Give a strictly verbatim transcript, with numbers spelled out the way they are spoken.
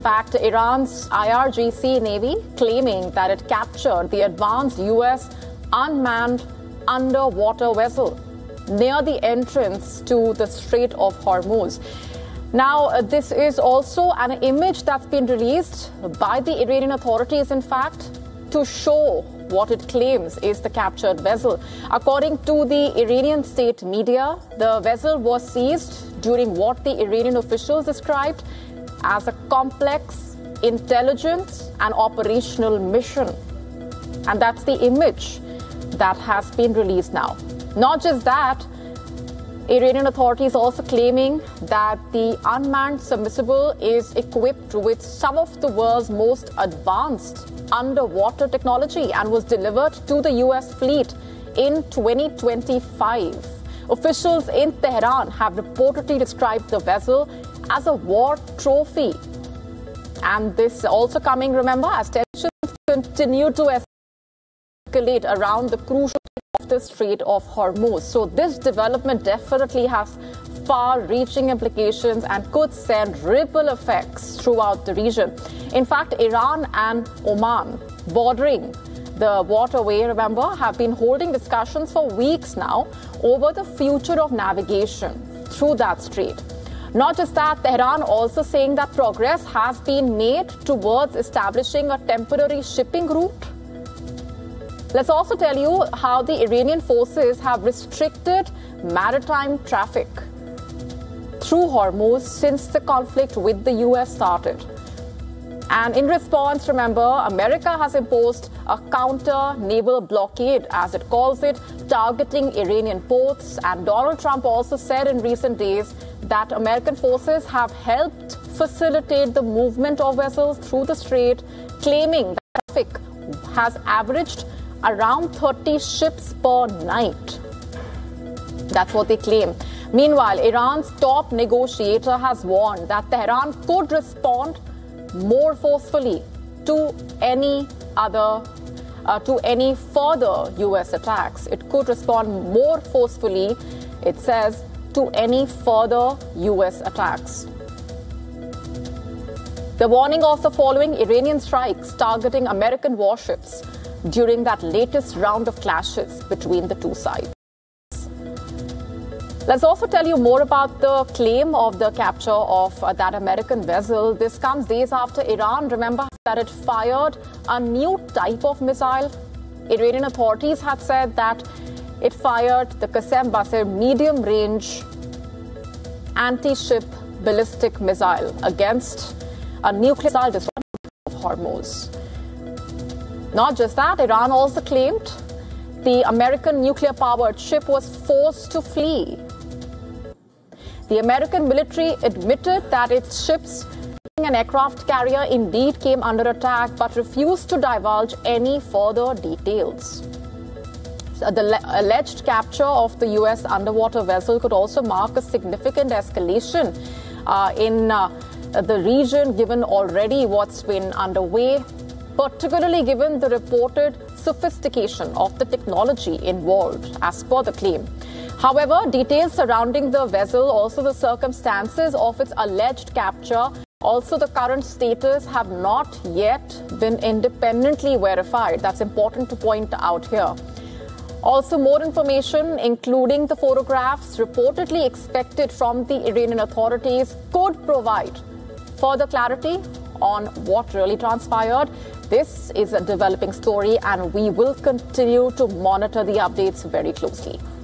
In fact, Iran's I R G C Navy claiming that it captured the advanced U S unmanned underwater vessel near the entrance to the Strait of Hormuz. Now, uh, this is also an image that's been released by the Iranian authorities, in fact, to show what it claims is the captured vessel. According to the Iranian state media, the vessel was seized during what the Iranian officials described as a complex intelligence and operational mission. And that's the image that has been released now. Not just that, Iranian authorities also claiming that the unmanned submersible is equipped with some of the world's most advanced underwater technology and was delivered to the U S fleet in twenty twenty-five. Officials in Tehran have reportedly described the vessel as a war trophy. And this also coming, remember, as tensions continue to escalate around the crucial of the Strait of Hormuz. So this development definitely has far-reaching implications and could send ripple effects throughout the region. In fact, Iran and Oman, bordering the waterway, remember, have been holding discussions for weeks now over the future of navigation through that strait. Not just that, Tehran also saying that progress has been made towards establishing a temporary shipping route. Let's also tell you how the Iranian forces have restricted maritime traffic through Hormuz since the conflict with the U S started. And in response, remember, America has imposed a counter-naval blockade, as it calls it, targeting Iranian ports. And Donald Trump also said in recent days that American forces have helped facilitate the movement of vessels through the strait, claiming that traffic has averaged around thirty ships per night. That's what they claim. Meanwhile, Iran's top negotiator has warned that Tehran could respond more forcefully to any other, uh, to any further U S attacks. It could respond more forcefully, it says, to any further U S attacks. The warning also following Iranian strikes targeting American warships during that latest round of clashes between the two sides. Let's also tell you more about the claim of the capture of uh, that American vessel. This comes days after Iran, remember, that it fired a new type of missile. Iranian authorities had said that it fired the Qasem-Basir medium-range anti-ship ballistic missile against a nuclear missile disruption of Hormuz. Not just that, Iran also claimed the American nuclear-powered ship was forced to flee. The American military admitted that its ships, an aircraft carrier, indeed came under attack, but refused to divulge any further details. So the alleged capture of the U S underwater vessel could also mark a significant escalation uh, in uh, the region, given already what's been underway, particularly given the reported sophistication of the technology involved, as per the claim. However, details surrounding the vessel, also the circumstances of its alleged capture, also the current status have not yet been independently verified. That's important to point out here. Also, more information, including the photographs reportedly expected from the Iranian authorities, could provide further clarity on what really transpired. This is a developing story, and we will continue to monitor the updates very closely.